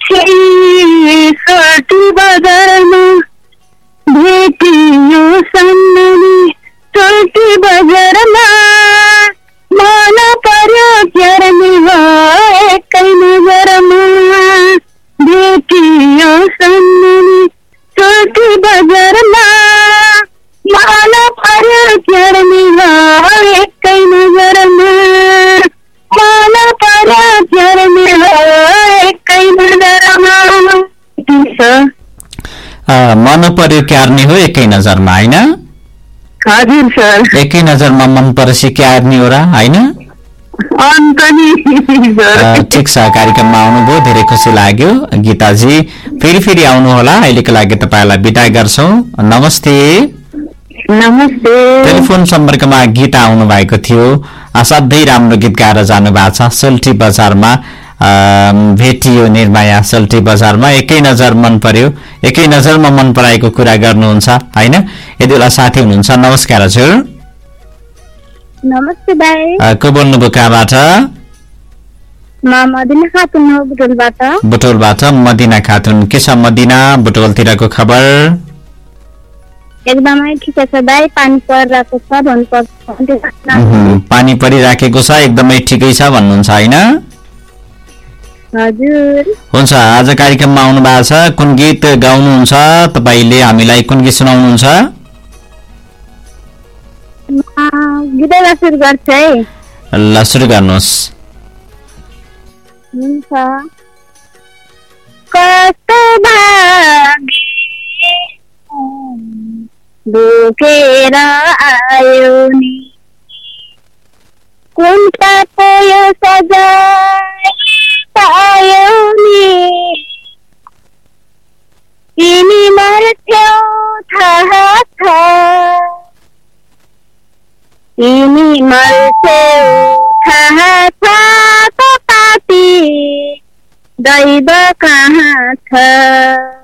सोल्टी बजारमा भेटियो सम्मनी सोल्टी बजारमा मन पर्यो प्यारनी एकै नजरमा भेटियो सम्मनी सोल्टी बजारमा मन पर्यो प्यारनी एकै नजरमा मन पर्यो प्यारनी एकै नजरमा। मन पर्यो क्यार्ने हो एकै नजरमा होइन? हजुर सर। एकै नजरमा मन परेपछि क्यार्ने हो र होइन? ठिक छ, कार्यक्रममा आउनुभयो, धेरै खुसी लाग्यो गीताजी। फेरि आउनुहोला। अहिलेको लागि तपाईँलाई बिदा गर्छौँ। नमस्ते। नमस्ते। टेलिफोन सम्पर्कमा गीता आउनु भएको थियो। असाध्यै राम्रो गीत गाएर जानु भएको छ। सोल्टी बजारमा भेटियो निर्माया सोल्टी बजारमा एकै नजर मन पर्यो, एकै नजरमा मन पराएको कुरा गर्नुहुन्छ होइन? यति बेला साथी हुनुहुन्छ। नमस्कार हजुर। नमस्ते भाइ। को बोल्नुभयो, कहाँबाट? मदिना खातुन हो बुटोलबाट। बुटोलबाट मदिना खातुन। के छ मदिना, बुटोलतिरको खबर? एकदमै ठिक छ भाइ, पानी परिरहेको छ भन्नुपर्छ। पानी परिराखेको छ, एकदमै ठिकै छ भन्नुहुन्छ होइन? हजुर। हुन्छ, आज कार्यक्रममा आउनु भएको छ। कुन गीत गाउनुहुन्छ तपाईँले? हामीलाई कुन गीत सुनाउनुहुन्छ? गीतै सुरु गर्छ है। ल सुरु गर्नुहोस्। हुन्छ। कस्तो भाग्य बोकेर आयो नि, कुन पायो सजाय पायो नि, तिमी मर्थ्यौ थाहा छ, तिमी मर्थ्यौ थाहा छ, त पापी दैव कहाँ छ।